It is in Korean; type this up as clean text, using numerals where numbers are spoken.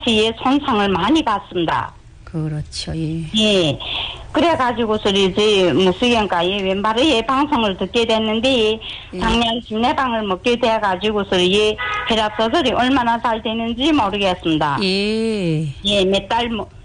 예, 손상을 많이 봤습니다. 그렇죠. 예. 예. 그래가지고서 이제 수경가에 왼발에 방송을 듣게 됐는데 예. 작년 진내방을 먹게 돼가지고서 예, 혈압 조절이 얼마나 잘 되는지 모르겠습니다. 예. 예, 몇 달